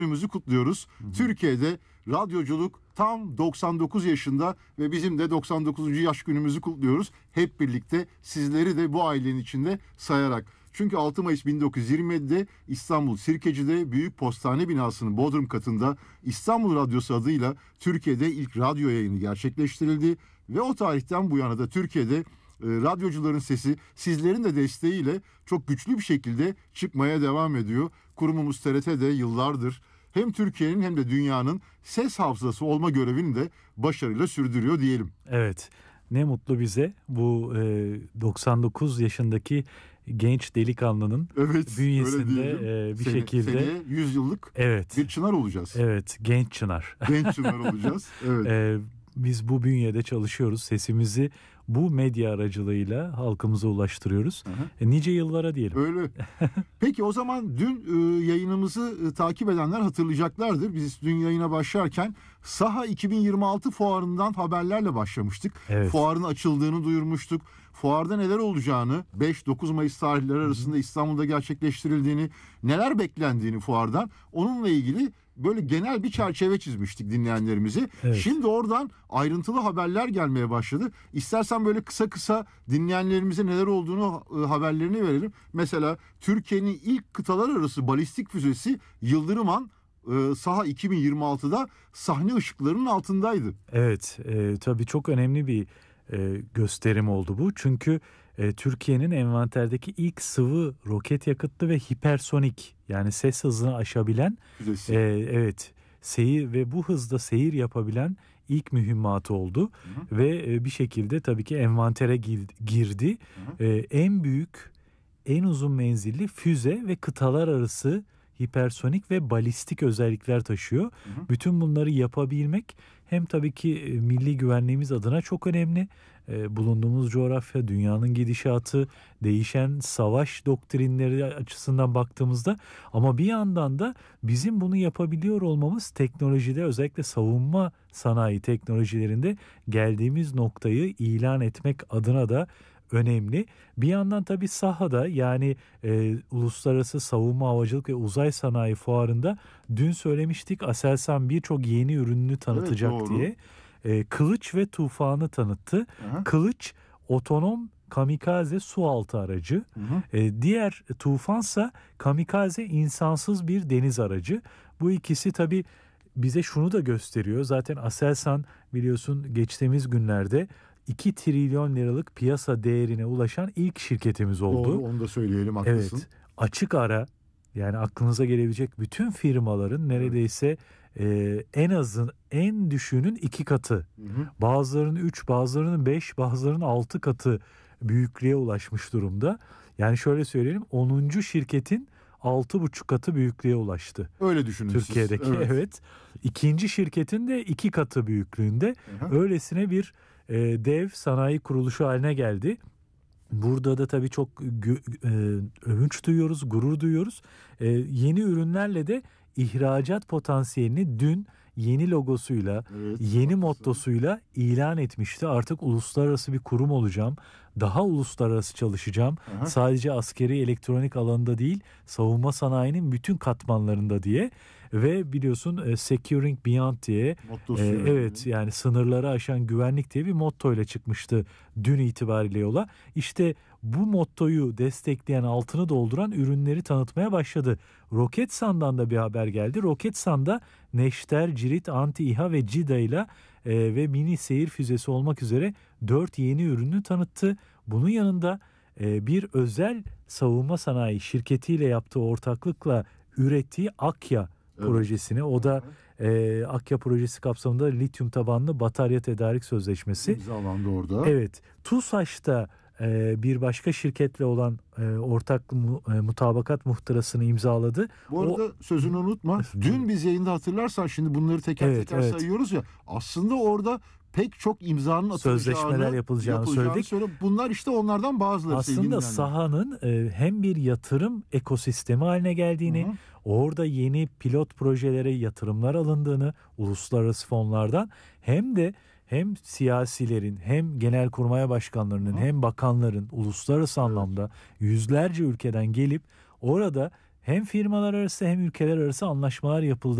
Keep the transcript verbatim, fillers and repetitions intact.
günümüzü kutluyoruz. Hı hı. Türkiye'de radyoculuk tam doksan dokuz yaşında ve bizim de doksan dokuzuncu yaş günümüzü kutluyoruz. Hep birlikte sizleri de bu ailenin içinde sayarak. Çünkü altı Mayıs bin dokuz yüz yirmi yedi'de İstanbul Sirkeci'de Büyük Postane binasının bodrum katında İstanbul Radyosu adıyla Türkiye'de ilk radyo yayını gerçekleştirildi. Ve o tarihten bu yana da Türkiye'de e, radyocuların sesi sizlerin de desteğiyle çok güçlü bir şekilde çıkmaya devam ediyor. Kurumumuz T R T de yıllardır hem Türkiye'nin hem de dünyanın ses hafızası olma görevini de başarıyla sürdürüyor diyelim. Evet, ne mutlu bize bu e, doksan dokuz yaşındaki genç delikanlının evet, bünyesinde e, bir Sene, şekilde seneye yüz yıllık evet, bir çınar olacağız. Evet, genç çınar. Genç çınar olacağız. Evet. e, biz bu bünyede çalışıyoruz. Sesimizi bu medya aracılığıyla halkımıza ulaştırıyoruz. E, nice yıllara diyelim. Öyle. Peki o zaman dün e, yayınımızı e, takip edenler hatırlayacaklardır. Biz dün yayına başlarken Saha iki bin yirmi altı fuarından haberlerle başlamıştık. Evet. Fuarın açıldığını duyurmuştuk. Fuarda neler olacağını, beş dokuz Mayıs tarihleri arasında İstanbul'da gerçekleştirildiğini, neler beklendiğini fuardan, onunla ilgili böyle genel bir çerçeve çizmiştik dinleyenlerimizi. Evet. Şimdi oradan ayrıntılı haberler gelmeye başladı. İstersen böyle kısa kısa dinleyenlerimize neler olduğunu e, haberlerini verelim. Mesela Türkiye'nin ilk kıtalar arası balistik füzesi Yıldırım e, Saha iki bin yirmi altıda sahne ışıklarının altındaydı. Evet, e, tabii çok önemli bir e, gösterim oldu bu. Çünkü e, Türkiye'nin envanterdeki ilk sıvı roket yakıtlı ve hipersonik, yani ses hızını aşabilen e, evet seyir ve bu hızda seyir yapabilen ilk mühimmatı oldu. Hı hı. Ve e, bir şekilde tabii ki envantere girdi. Hı hı. E, en büyük, en uzun menzilli füze ve kıtalar arası hipersonik ve balistik özellikler taşıyor. Hı hı. Bütün bunları yapabilmek hem tabii ki milli güvenliğimiz adına çok önemli. E, bulunduğumuz coğrafya, dünyanın gidişatı, değişen savaş doktrinleri açısından baktığımızda, ama bir yandan da bizim bunu yapabiliyor olmamız teknolojide, özellikle savunma sanayi teknolojilerinde geldiğimiz noktayı ilan etmek adına da önemli. Bir yandan tabii sahada, yani e, Uluslararası Savunma Havacılık ve Uzay Sanayi Fuarı'nda dün söylemiştik, Aselsan birçok yeni ürününü tanıtacak, evet, diye. E, Kılıç ve Tufan'ı tanıttı. Aha. Kılıç otonom kamikaze su altı aracı. E, diğer Tufansa kamikaze insansız bir deniz aracı. Bu ikisi tabii bize şunu da gösteriyor. Zaten Aselsan biliyorsun geçtiğimiz günlerde iki trilyon liralık piyasa değerine ulaşan ilk şirketimiz oldu. Doğru, onu da söyleyelim, haklısın. Evet, açık ara, yani aklınıza gelebilecek bütün firmaların neredeyse evet. e, en azın en düşüğünün iki katı. Hı hı. Bazılarının üç, bazılarının beş, bazılarının altı katı büyüklüğe ulaşmış durumda. Yani şöyle söyleyelim, onuncu şirketin altı buçuk katı büyüklüğe ulaştı. Öyle düşünün Türkiye'deki siz. Evet. evet. İkinci şirketin de iki katı büyüklüğünde. Hı-hı. Öylesine bir e, dev sanayi kuruluşu haline geldi. Burada da tabii çok gö- e, övünç duyuyoruz, gurur duyuyoruz. E, yeni ürünlerle de ihracat potansiyelini dün yeni logosuyla, evet, yeni mottosuyla ilan etmişti. Artık uluslararası bir kurum olacağım. Daha uluslararası çalışacağım. Aha. Sadece askeri elektronik alanında değil, savunma sanayinin bütün katmanlarında diye. Ve biliyorsun e, Securing Beyond diye e, evet yani sınırları aşan güvenlik diye bir motto ile çıkmıştı dün itibariyle yola. İşte bu mottoyu destekleyen, altını dolduran ürünleri tanıtmaya başladı. Roketsan'dan da bir haber geldi. Roketsan'da Neşter, Cirit, Anti-İHA ve CİDA ile e, ve mini seyir füzesi olmak üzere dört yeni ürünü tanıttı. Bunun yanında e, bir özel savunma sanayi şirketiyle yaptığı ortaklıkla ürettiği Akya, evet, projesini, o da e, Akya projesi kapsamında lityum tabanlı batarya tedarik sözleşmesi imzalandı orada. Evet, TUSAŞ'ta e, bir başka şirketle olan e, ortak mu, e, mutabakat muhtırasını imzaladı. Bu arada o, sözünü unutma. Dün biz yayında hatırlarsan, şimdi bunları teker evet, teker evet. sayıyoruz ya. Aslında orada pek çok imzanın atılacağını, sözleşmeler yapılacağını, yapılacağını söyledik. Söyle. Bunlar işte onlardan bazıları. Aslında sahanın e, hem bir yatırım ekosistemi haline geldiğini, hı hı, orada yeni pilot projelere yatırımlar alındığını uluslararası fonlardan, hem de hem siyasilerin, hem genelkurmay başkanlarının, hı, hem bakanların uluslararası, evet, anlamda yüzlerce ülkeden gelip orada hem firmalar arası hem ülkeler arası anlaşmalar yapıldı.